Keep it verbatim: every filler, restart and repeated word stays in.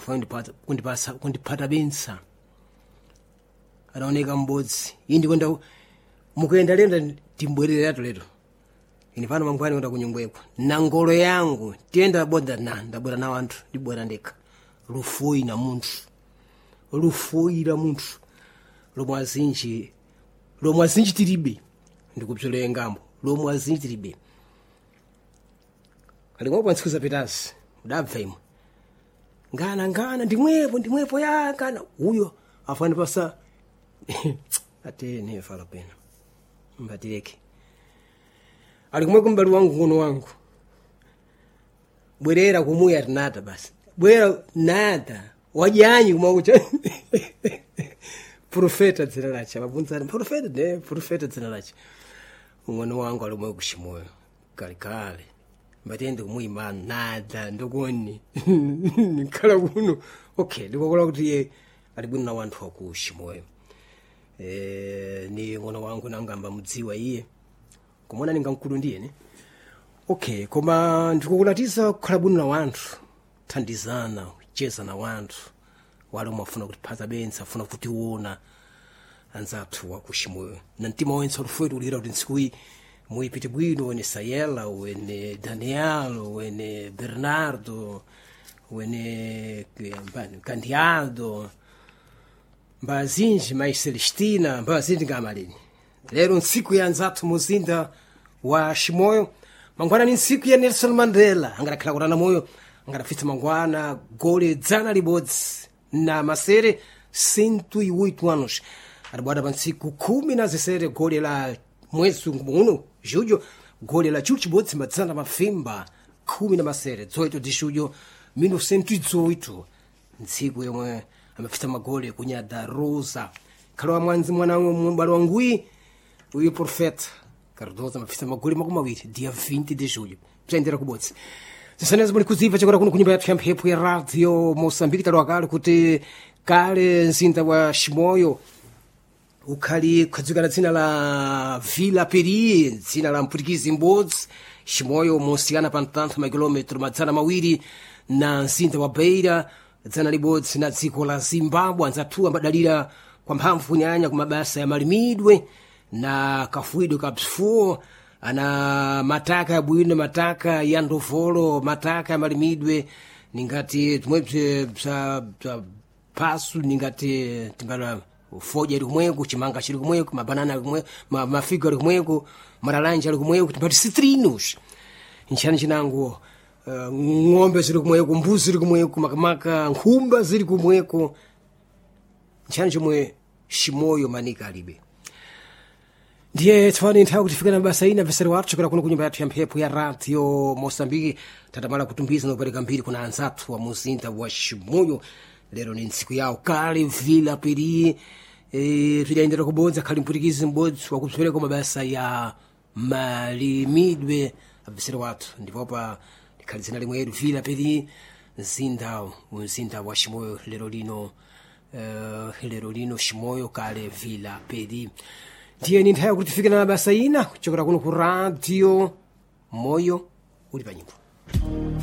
kufanya kundipasa kundipata bensa anaoneka mbodzi indi kwenda mukuenda lenda timbwerere ato leto ini pano mangwani kwenda kunyumbweko na ngolo yangu tienda boda na ndabwera na wanthu ndibwera ndekha lufoi na munthu lufoi la munthu lomwe azinji lomwe azinji tilibe ndikupsolera ngambo lomwe azinji tilibe alingopo ntsiku zapitasi udabva imwe ngana ngana ndimwepo ndimwepo ya ngana uyo afani pasa ate ne fala pena mbatireke alikumwe kumbali wangu ngono wangu bwerera kumuya tinata basi bwera nada wajanyi kumaucha profeta dzina lacha mabunza profeta ne profeta dzina lacha ngono wangu alimwe kushimoyo kale kale mbatende kumuyima nada ndokoni nikala kuno okay ndikokola kuti ye alibwina wanthu wakushimoyo eh ni ngono wangu nangamba mudziwa iye kumona ningamkulu ndiye ne okay koma ndikukulatiza kukhala bwino na wanthu thandizana kucheza na wanthu wale umafuna kuti phaza bensa afuna kuti uona anzathu wakushimoyo na mtima wensa ulufwetu ulira kuti ntsiku iyi muipite bwino wene Sayela wene Daniel wene Bernardo wene Candiado mbazinji mai Celestina mbazinji ngamalini lero ntsiku ya nzathu muzinda wa Shimoyo mangwana ni ntsiku ya Nelson Mandela angarakhala kutana moyo angarafitsa mangwana gole dzana libodzi na masere cento e oito anos aribwada pa ntsiku khumi na zisere gole la mwezi uno julho gole la chuchi botsi madzana mafimba khumi na masere dezoito de julho mil novecentos e dezoito ntsiku yomwe amafitsa magole kunyada Rosa khalo mwanzi mwana mbalo wangui uyu profeta Cardoso amafitsa magole makumi awiri dia vinte de julho psaendera kubotsi zisaneza muli kuziva chakora kuno kunyumba yathu ya mphepo ya radio Moçambique talo kale kuti kale mzinda wa Shimoyo ukhali kudzikana dzina la Vila Peri dzina la mputikizi mbodzi Shimoyo mosiyana pa mtantho makilometro madzana mawiri na mzinda wa Beira dzana libodzi na dziko la Zimbabwe anzathu ambadalira kwa mphamvu kunyanya ku mabasa ya malimidwe na kafuidwe ka psifuo ana mataka ya bwino mataka ya ndovolo mataka ya malimidwe ningati tumwebze bza pasu ningati timbala foja iri kumweko chimanga chiri kumweko mabanana kumweko mafigo iri kumweko maralanja iri kumweko timbati citrinos nchana chinango uh, ng'ombe ziri kumweko mbuzi ziri kumweko makamaka nkhumba ziri kumweko nchana chomwe Shimoyo manika alibe ndiye tsopano nthawi kuti fika na basa ina veseri wathu chokera kuno kunyumba yathu ya mphepo ya radio Moçambique tatamala kutumbiza nopereka mbiri kuna anzathu wa muzinda wa Shimoyo lero ni ntsiku yawo kale Vila Peri e tidaendera kubodza khali mputikizi mbodzi wakupsereka mabasa ya malimidwe veseri wathu ndipo pa likhali dzina limwe Vila Peri mzinda mzinda wa Shimoyo lero lino uh, lero lino Shimoyo kale Vila Peri ndiye ni nthawi kuti tifike na basa ina kuchokera kuno ku radio Moyo uli pa nyimbo